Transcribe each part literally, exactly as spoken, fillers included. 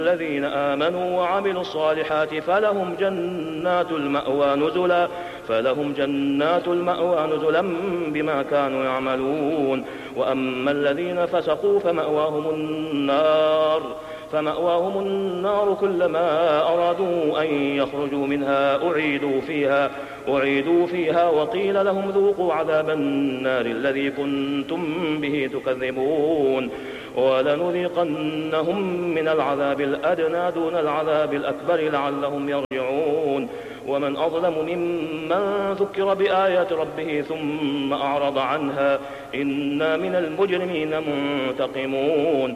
الذين آمنوا وعملوا الصالحات فلهم جنات المأوى نزلا فلهم جنات المأوى نزلا بما كانوا يعملون. وأما الذين فسقوا فمأواهم النار فمأواهم النار كلما أرادوا أن يخرجوا منها أعيدوا فيها أعيدوا فيها وقيل لهم ذوقوا عذاب النار الذي كنتم به تكذبون. ولنذيقنهم من العذاب الأدنى دون العذاب الأكبر لعلهم يرجعون. ومن أظلم ممن ذكر بآيات ربه ثم أعرض عنها إنا من المجرمين منتقمون.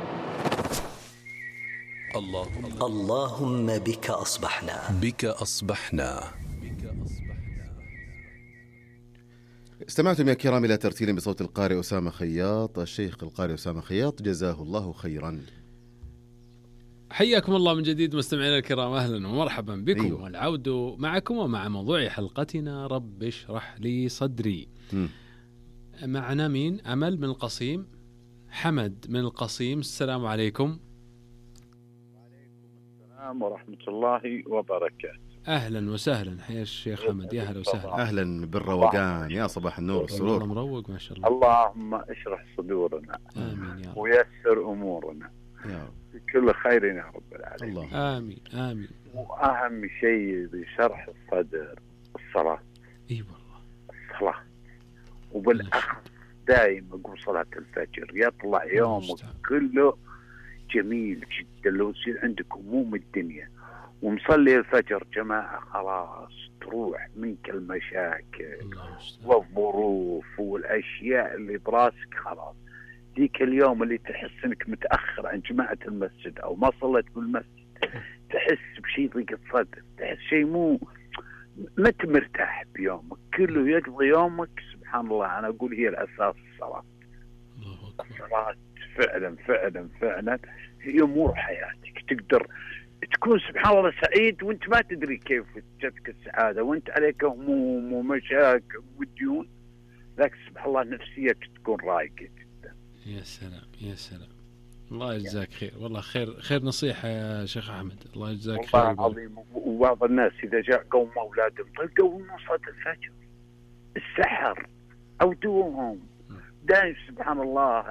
اللهم اللهم بك أصبحنا بك أصبحنا. استمعتم يا كرام إلى ترتيل بصوت القارئ أسامة خياط. الشيخ القارئ أسامة خياط جزاه الله خيرا. حياكم الله من جديد مستمعينا الكرام، أهلا ومرحبا بكم. أيوة. والعود معكم ومع موضوع حلقتنا رب اشرح لي صدري. م. معنا مين؟ أمل من القصيم، حمد من القصيم. السلام عليكم. السلام ورحمة الله وبركاته. أهلا وسهلا، حيا الشيخ حمد، يا هلا وسهلا. أهلا بالروقان، يا صباح النور والسرور. الله مروق ما شاء الله. اللهم اشرح صدورنا آمين يا رب، ويسر أمورنا يا رب، كل خير يا رب العالمين. الله. آمين آمين. وأهم شيء بشرح الصدر الصلاة. إي والله الصلاة، وبالأخص دائما أقول صلاة الفجر يطلع يومك كله جميل جدا. لو يصير عندك هموم الدنيا ومصلي الفجر جماعة خلاص تروح منك المشاكل والظروف والأشياء اللي براسك. خلاص ذيك اليوم اللي تحس انك متأخر عن جماعة المسجد أو ما صليت بالمسجد تحس بشيء ضيق الصدر، تحس شيء مو ما مرتاح بيومك كله. يقضي يومك سبحان الله. أنا أقول هي الأساس الصلاة. الصلاة فعلا فعلا فعلا هي أمور حياتك. تقدر تكون سبحان الله سعيد وانت ما تدري كيف جتك السعادة، وانت عليك هموم ومشاكل وديون، لكن سبحان الله نفسيتك تكون رايقة جدا. يا سلام يا سلام، الله يجزاك خير. والله خير خير نصيحة يا شيخ أحمد، الله يجزاك خير. والله العظيم. وبعض الناس إذا جاء قوم أولادهم تلقوا من صلاة الفجر السحر أو دوهم دائما. سبحان الله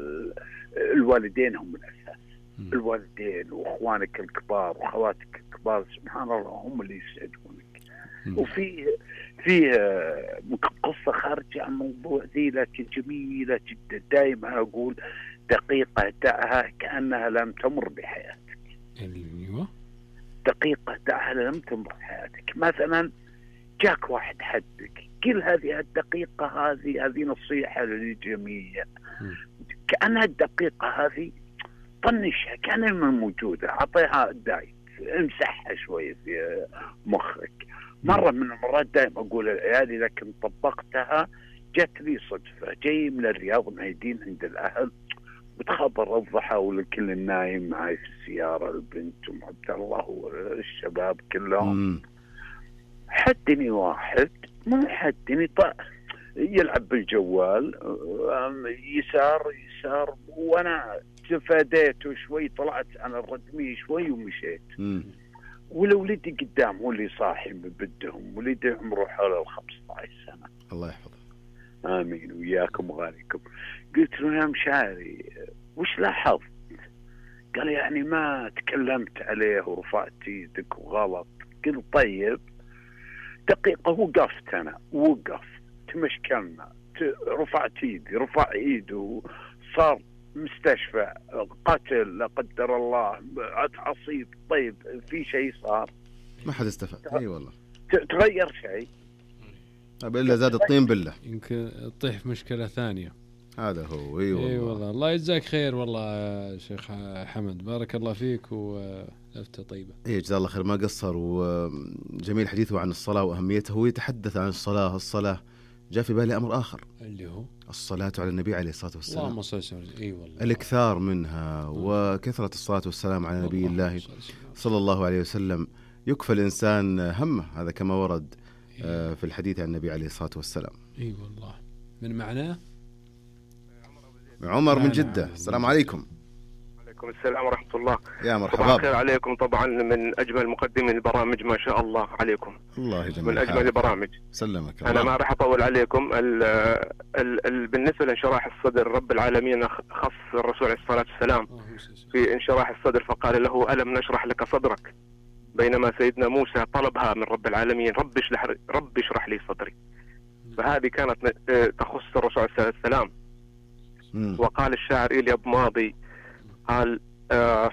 الوالدين هم الأساس. الوالدين واخوانك الكبار واخواتك الكبار سبحان الله هم اللي يسعدونك. وفي في قصه خارجه عن موضوع ذي لكن جميله جدا. دائما اقول دقيقه دعها كانها لم تمر بحياتك. ايوه دقيقه دعها لم تمر بحياتك. مثلا جاك واحد حدك، قل هذه الدقيقه هذه هذه نصيحه للجميع. كانها الدقيقه هذه طنشها كان من موجودة، أعطيها دايت، امسحها شوية في مخك. مرة من المرات دائما أقول للعيال لكن طبقتها. جت لي صدفة جاي من الرياض معيدين عند الأهل، بتخبر الضحى والكل النايم معي في السيارة، البنت وعبد الله والشباب كلهم. حدني واحد ما حدني طيب يلعب بالجوال يسار يسار، وأنا تفاديته شوي، طلعت عن الردمية شوي ومشيت. مم. ولولدي قدام هو اللي صاحي بدهم، ولدي عمره حول الخمسة عشر سنة. الله يحفظه. آمين وياكم وغاليكم. قلت له يا مشاري وش لاحظت؟ قال يعني ما تكلمت عليه ورفعت يدك وغلط. قلت طيب دقيقة وقفت أنا، وقف تمشكلنا، رفعت يدي رفع ايده، صار مستشفى، قتل لا قدر الله، عصيب. طيب في شيء صار؟ ما حد استفاد. اي والله تغير شيء الا زاد الطين بالله، يمكن تطيح في مشكلة ثانية. هذا هو. اي والله. اي والله الله يجزاك خير والله يا شيخ حمد، بارك الله فيك ولفتة طيبة. اي جزاه الله خير، ما قصر. وجميل حديثه عن الصلاة وأهميتها. هو يتحدث عن الصلاة الصلاة جاء في بالي أمر آخر اللي هو الصلاة على النبي عليه الصلاة والسلام. اللهم صل وسلم. اي والله الإكثار منها وكثرة الصلاة والسلام على نبي الله صلى الله عليه وسلم يكفى الإنسان همه. هذا كما ورد في الحديث عن النبي عليه الصلاة والسلام. اي والله من معناه. عمر من جدة. السلام عليكم. وعليكم السلام ورحمة الله. يا مرحبا. طبعا خير عليكم، طبعا من أجمل مقدمين البرامج ما شاء الله عليكم. الله يجمل من أجمل البرامج. سلمك. أنا ما راح أطول عليكم. ال ال ال بالنسبة لانشراح الصدر، رب العالمين خص الرسول عليه الصلاة والسلام في انشراح الصدر فقال له ألم نشرح لك صدرك، بينما سيدنا موسى طلبها من رب العالمين رب اشرح رب اشرح لي صدري. فهذه كانت تخص الرسول عليه الصلاة والسلام. وقال الشاعر إيليا بماضي قال آه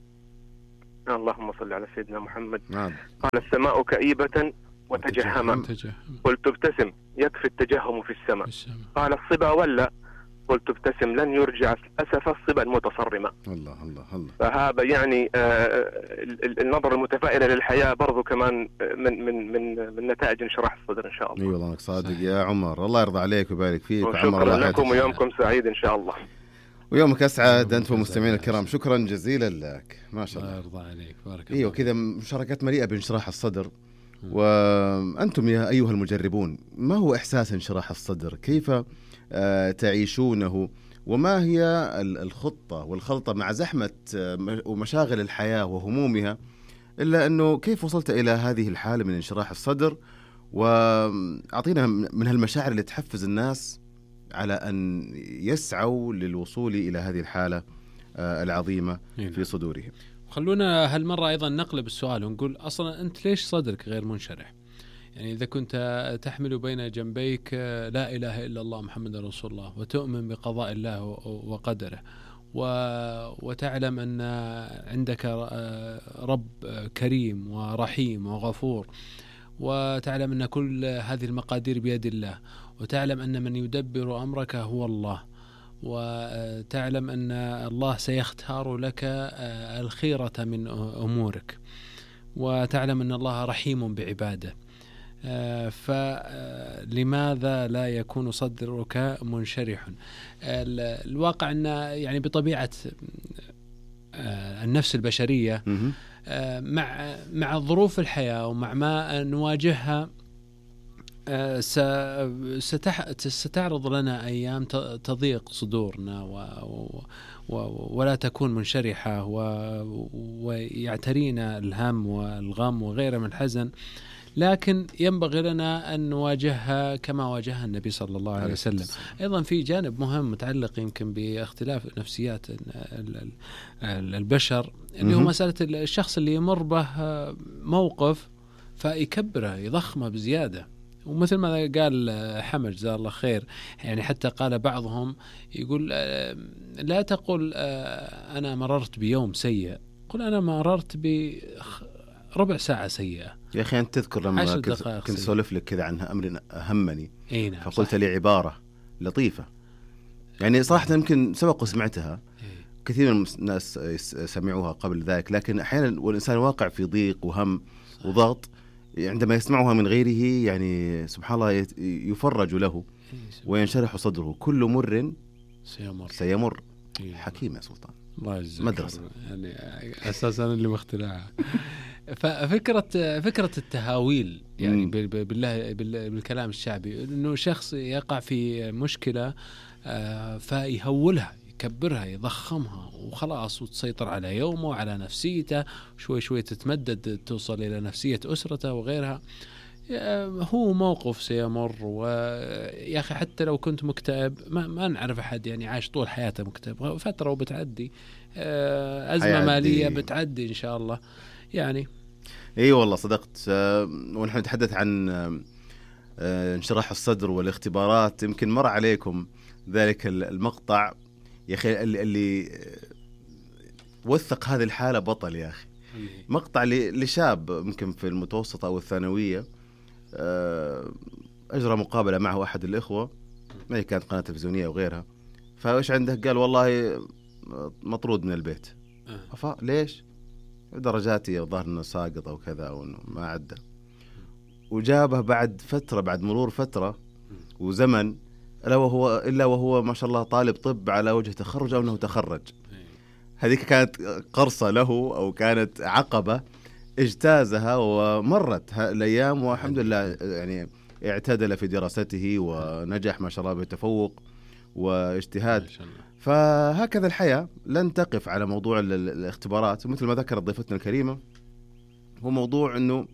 اللهم صل على سيدنا محمد. نعم. قال السماء كئيبة وتجهما، قلت ابتسم يكفي التجهم في السماء. قال الصبا ولا، قلت ابتسم لن يرجع أسف الصبا المتصرمة. الله الله الله. فهذا يعني آه النظرة المتفائلة للحياة برضو كمان من من من من نتائج انشراح الصدر إن شاء الله. اي والله انك صادق يا عمر، الله يرضى عليك ويبارك فيك. شكرا لكم ويومكم سعيد إن شاء الله. ويومك أسعد أنت والمستمعين الكرام. شكرا جزيلا لك. ما شاء الله. الله يرضى عليك. بارك الله. ايوه كذا مشاركات مليئة بانشراح الصدر. وأنتم يا أيها المجربون، ما هو إحساس انشراح الصدر؟ كيف تعيشونه؟ وما هي الخطة والخلطة مع زحمة ومشاغل الحياة وهمومها، إلا أنه كيف وصلت إلى هذه الحالة من انشراح الصدر؟ وأعطينا من هالمشاعر اللي تحفز الناس على أن يسعوا للوصول إلى هذه الحالة العظيمة في صدورهم. خلونا هالمرة أيضا نقلب السؤال ونقول أصلا أنت ليش صدرك غير منشرح؟ يعني إذا كنت تحمل بين جنبيك لا إله إلا الله محمد رسول الله، وتؤمن بقضاء الله وقدره، وتعلم أن عندك رب كريم ورحيم وغفور، وتعلم أن كل هذه المقادير بيد الله، وتعلم أن من يدبر أمرك هو الله، وتعلم أن الله سيختار لك الخيرة من أمورك، وتعلم أن الله رحيم بعباده، فلماذا لا يكون صدرك منشرح؟ الواقع أن يعني بطبيعة النفس البشرية مع مع ظروف الحياة ومع ما نواجهها ستعرض لنا أيام تضيق صدورنا ولا تكون منشرحة، ويعترينا الهم والغم وغيره من الحزن، لكن ينبغي لنا أن نواجهها كما واجهها النبي صلى الله عليه وسلم. أيضا في جانب مهم متعلق يمكن باختلاف نفسيات البشر، اللي هو مسألة الشخص اللي يمر به موقف فيكبره يضخمه بزيادة. ومثل ما قال حمد جزاه الله خير، يعني حتى قال بعضهم يقول لا تقل أنا مررت بيوم سيء، قل أنا مررت بربع ساعة سيئة. يا أخي أنت تذكر لما كنت سولف لك كذا عن أمر همني، نعم فقلت صحيح. لي عبارة لطيفة يعني صراحة يمكن سبق وسمعتها، كثير من الناس سمعوها قبل ذلك، لكن أحيانا والإنسان واقع في ضيق وهم وضغط، عندما يسمعها من غيره يعني سبحان الله يفرج له وينشرح صدره. كل مر سيمر, سيمر. حكيم يا سلطان، مدرسة يعني أساسا اللي مخترعها. ففكرة فكرة التهاويل يعني بالله بالكلام الشعبي، إنه شخص يقع في مشكلة فيهولها يكبرها يضخمها وخلاص، وتسيطر على يومه وعلى نفسيته، شوي شوي تتمدد توصل إلى نفسية أسرته وغيرها. هو موقف سيمر، ويا أخي حتى لو كنت مكتئب ما, ما نعرف أحد يعني عاش طول حياته مكتئب، فترة وبتعدي، أزمة مالية بتعدي إن شاء الله يعني. اي والله صدقت. ونحن نتحدث عن انشراح الصدر والاختبارات، يمكن مر عليكم ذلك المقطع يا أخي اللي وثق هذه الحالة بطل يا أخي. مقطع لشاب يمكن في المتوسطة أو الثانوية، أجرى مقابلة معه أحد الإخوة، ما هي كانت قناة تلفزيونية وغيرها، فإيش عنده؟ قال والله مطرود من البيت. أفا ليش؟ درجاتي الظاهر إنه ساقط أو كذا أو إنه ما عدى. وجابه بعد فترة، بعد مرور فترة وزمن، إلا وهو إلا وهو ما شاء الله طالب طب على وجه تخرج أو أنه تخرج. هذيك كانت قرصة له أو كانت عقبة اجتازها ومرت الأيام، والحمد لله يعني اعتدل في دراسته ونجح ما شاء الله بتفوق واجتهاد. فهكذا الحياة لن تقف على موضوع الاختبارات. ومثل ما ذكرت ضيفتنا الكريمة، هو موضوع أنه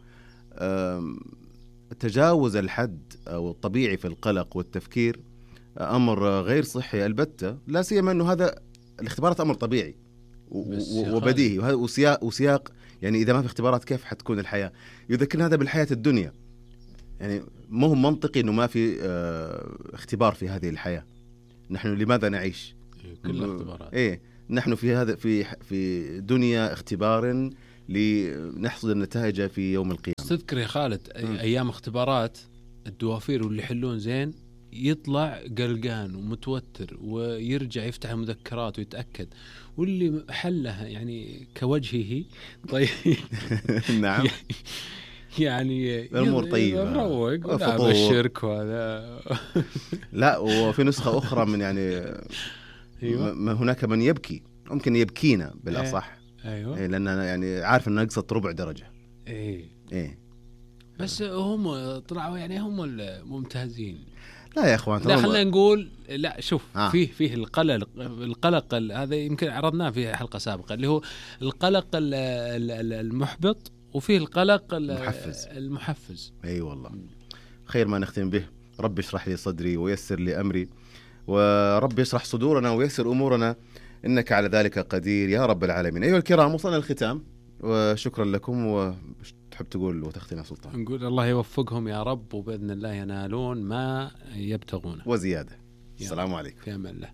تجاوز الحد أو الطبيعي في القلق والتفكير أمر غير صحي البتة، لا سيما أنه هذا الاختبارات أمر طبيعي وبديهي وهذا وسياق, وسياق يعني إذا ما في اختبارات كيف حتكون الحياة؟ يذكرنا هذا بالحياة الدنيا، يعني مو هو منطقي أنه ما في اختبار في هذه الحياة. نحن لماذا نعيش؟ كل اختبارات. إيه، نحن في هذا في في دنيا اختبار لنحصد النتائج في يوم القيامة. تذكر يا خالد أيام اختبارات الدوافير واللي يحلون زين يطلع قلقان ومتوتر ويرجع يفتح المذكرات ويتأكد، واللي حلها يعني كوجهه طيب نعم يعني الأمور طيبة مروق ولعب الشرك وهذا لا. وفي نسخة أخرى من يعني أيوة. م- هناك من يبكي، ممكن يبكينا بالأصح. أيوة. إيه، لأن يعني عارف أن نقصت ربع درجة. إيه. إيه. بس هم طلعوا يعني هم الممتازين. لا يا اخوان، لا خلينا نقول لا شوف آه. فيه فيه القلق القلق هذا يمكن عرضناه في حلقة سابقة، اللي هو القلق المحبط، وفيه القلق المحفز المحفز. اي أيوة والله. خير ما نختم به: رب اشرح لي صدري ويسر لي امري، ورب يشرح صدورنا ويسر امورنا، انك على ذلك قدير يا رب العالمين. ايها الكرام، وصلنا للختام وشكرا لكم. وتحب تقول وتختم يا سلطان؟ نقول الله يوفقهم يا رب، وبإذن الله ينالون ما يبتغونه وزيادة. السلام عليكم. في أمان الله.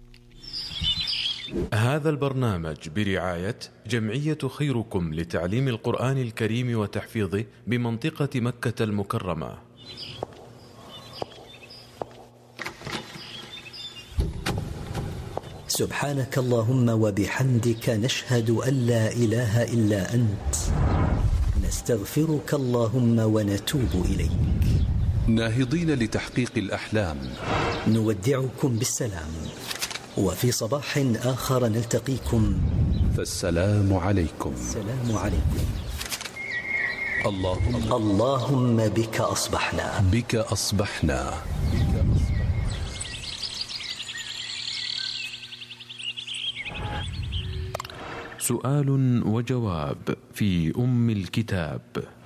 هذا البرنامج برعاية جمعية خيركم لتعليم القرآن الكريم وتحفيظه بمنطقة مكة المكرمة. سبحانك اللهم وبحمدك، نشهد أن لا إله إلا أنت، نستغفرك اللهم ونتوب إليك. ناهضين لتحقيق الأحلام، نودعكم بالسلام، وفي صباح آخر نلتقيكم، فالسلام عليكم. السلام عليكم. اللهم اللهم بك أصبحنا بك أصبحنا سؤال وجواب في أم الكتاب.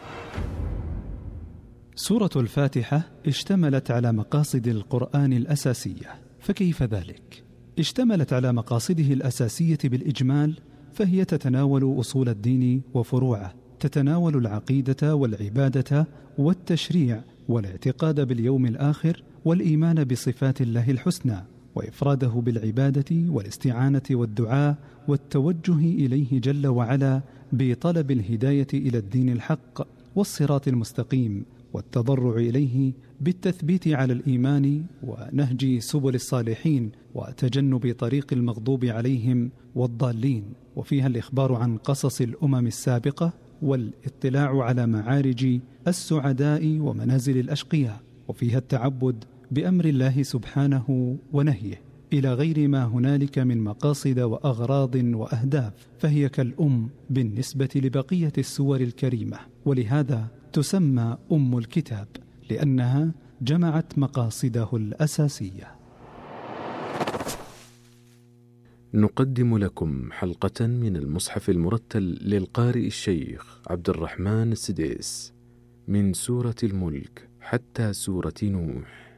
سورة الفاتحة اشتملت على مقاصد القرآن الأساسية، فكيف ذلك؟ اشتملت على مقاصده الأساسية بالإجمال، فهي تتناول أصول الدين وفروعه، تتناول العقيدة والعبادة والتشريع والاعتقاد باليوم الآخر والإيمان بصفات الله الحسنى، وإفراده بالعبادة والاستعانة والدعاء والتوجه إليه جل وعلا بطلب الهداية إلى الدين الحق والصراط المستقيم، والتضرع إليه بالتثبيت على الإيمان ونهج سبل الصالحين وتجنب طريق المغضوب عليهم والضالين. وفيها الإخبار عن قصص الأمم السابقة والاطلاع على معارج السعداء ومنازل الأشقياء، وفيها التعبد بأمر الله سبحانه ونهيه إلى غير ما هنالك من مقاصد وأغراض وأهداف، فهي كالأم بالنسبة لبقية السور الكريمة، ولهذا تسمى أم الكتاب لأنها جمعت مقاصده الأساسية. نقدم لكم حلقة من المصحف المرتل للقارئ الشيخ عبد الرحمن السديس من سورة الملك حتى سورة نوح.